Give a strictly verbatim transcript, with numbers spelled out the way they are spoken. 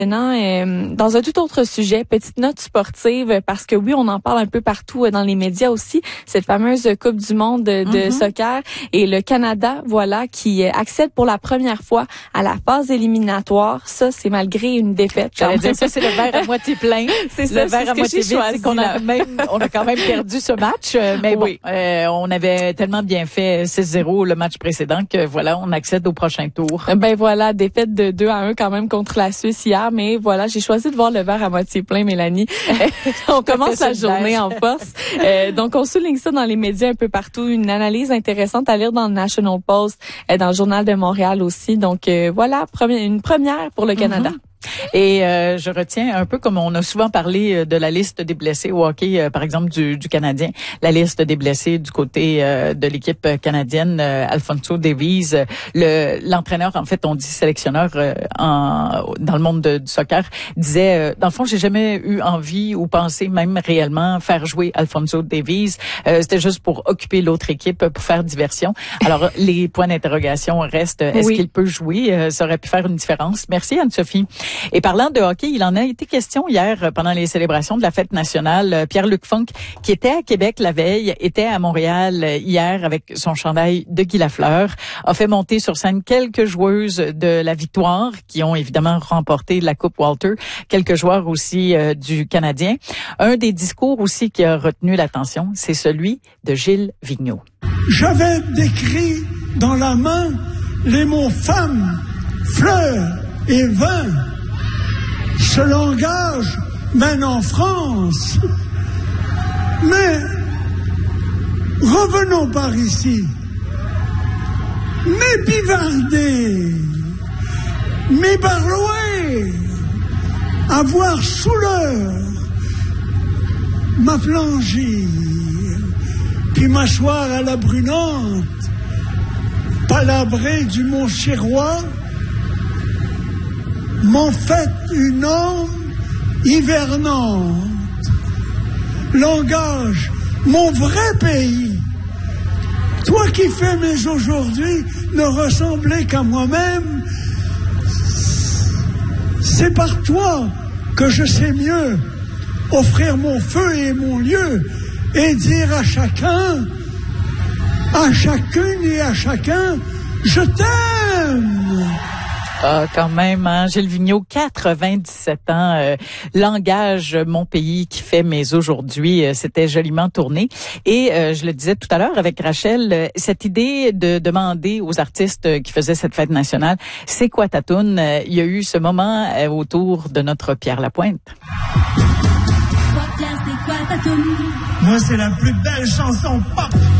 Maintenant, euh, dans un tout autre sujet, petite note sportive, parce que oui, on en parle un peu partout dans les médias aussi, cette fameuse Coupe du monde de, de mm-hmm. soccer, et le Canada, voilà, qui accède pour la première fois à la phase éliminatoire. Ça, c'est malgré une défaite. J'allais dire, ça, c'est le verre à moitié plein. C'est ça, le verre à moitié vide, c'est qu'on a même, on a quand même perdu ce match, mais bon, oui. euh, on avait tellement bien fait six zéro le match précédent que voilà, on accède au prochain tour. Ben voilà, défaite de deux à un quand même contre la Suisse hier. Mais voilà, j'ai choisi de voir le verre à moitié plein, Mélanie. On commence la journée en force. Euh, donc, on souligne ça dans les médias un peu partout. Une analyse intéressante à lire dans le National Post, euh, dans le Journal de Montréal aussi. Donc, euh, voilà, première, une première pour le Canada. Mm-hmm. Et euh, je retiens un peu comme on a souvent parlé de la liste des blessés au hockey, euh, par exemple du, du Canadien, la liste des blessés du côté euh, de l'équipe canadienne, euh, Alphonso Davies, euh, le l'entraîneur, en fait, on dit sélectionneur euh, en dans le monde de, du soccer, disait, euh, dans le fond, j'ai jamais eu envie ou pensé même réellement faire jouer Alphonso Davies. Euh, c'était juste pour occuper l'autre équipe, pour faire diversion. Alors, les points d'interrogation restent. Est-ce oui. qu'il peut jouer? Euh, ça aurait pu faire une différence. Merci, Anne-Sophie. Et parlant de hockey, il en a été question hier pendant les célébrations de la fête nationale. Pierre-Luc Funk, qui était à Québec la veille, était à Montréal hier avec son chandail de Guy Lafleur, a fait monter sur scène quelques joueuses de la Victoire qui ont évidemment remporté la Coupe Walter, quelques joueurs aussi euh, du Canadien. Un des discours aussi qui a retenu l'attention, c'est celui de Gilles Vigneault. J'avais décrit dans la main les mots femme, fleur et vin. Ce langage mène en France. Mais revenons par ici. Mais pivarder, mais barouer, avoir souleur, m'afflangir, puis m'asseoir à la brunante, palabrer du mont Chirois, m'en fait une âme hivernante. Langage, mon vrai pays. Toi qui fais mes aujourd'hui ne ressembler qu'à moi-même, c'est par toi que je sais mieux offrir mon feu et mon lieu et dire à chacun, à chacune et à chacun, je t'aime. Ah, quand même, hein? Gilles Vigneault, quatre-vingt-dix-sept ans, euh, langage mon pays qui fait mes aujourd'hui, euh, c'était joliment tourné. Et euh, je le disais tout à l'heure avec Rachel, euh, cette idée de demander aux artistes qui faisaient cette fête nationale, c'est quoi ta toune? Euh, il y a eu ce moment euh, autour de notre Pierre Lapointe. Moi, c'est la plus belle chanson pop